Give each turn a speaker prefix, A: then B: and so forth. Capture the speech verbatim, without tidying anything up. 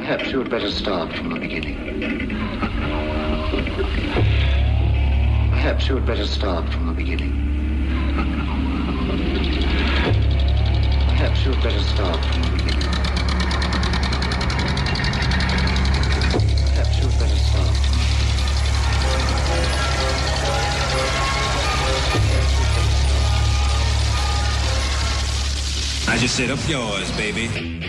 A: Perhaps you had better start from the beginning. Perhaps you had better start from the beginning. Perhaps you had better start from the beginning. Perhaps you had better start.
B: I just said up yours, baby.